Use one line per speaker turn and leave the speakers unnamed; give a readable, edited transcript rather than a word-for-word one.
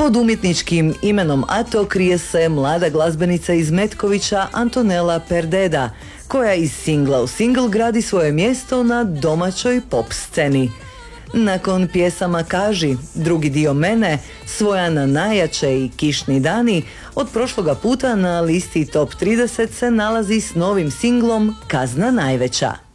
Pod umjetničkim imenom Ato krije se mlada glazbenica iz Metkovića Antonella Perdeda, koja iz singla u singl gradi svoje mjesto na domaćoj pop sceni. Nakon pjesama Kaži, Drugi dio mene, Svojana najjače i Kišni dani, od prošloga puta na listi Top 30 se nalazi s novim singlom Kazna najveća.